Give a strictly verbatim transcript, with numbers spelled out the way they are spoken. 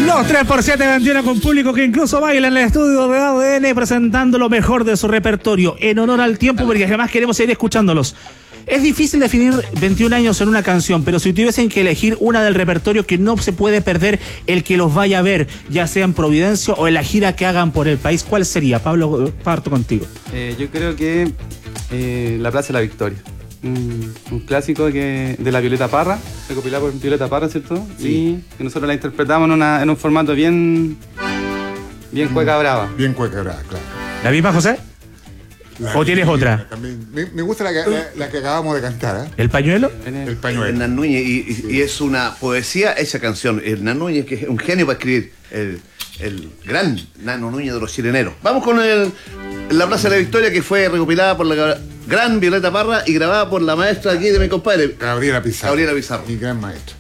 Los tres por siete veintiuno con público que incluso baila en el estudio de A D N presentando lo mejor de su repertorio en honor al tiempo, porque además queremos seguir escuchándolos. Es difícil definir veintiún años en una canción, pero si tuviesen que elegir una del repertorio que no se puede perder el que los vaya a ver, ya sea en Providencia o en la gira que hagan por el país, ¿cuál sería? Pablo, parto contigo. Eh, yo creo que eh, La Plaza de la Victoria. Un, un clásico que, de la Violeta Parra, recopilado por Violeta Parra, ¿cierto? Sí. Y que nosotros la interpretamos en, una, en un formato bien, bien cueca brava. Bien cueca brava, claro. ¿La misma, José? La ¿O tienes otra? También. Me, me gusta la que, la, la que acabamos de cantar, ¿eh? ¿El pañuelo? El pañuelo. Hernán Núñez, y, y, sí. y es una poesía esa canción. Hernán Núñez, que es un genio para escribir. El, el gran Nano Núñez de los Chileneros. Vamos con el, La Plaza de la Victoria, que fue recopilada por la gran Violeta Parra y grabada por la maestra aquí de mi compadre, Gabriela Pizarro. Gabriela Pizarro. Mi gran maestra.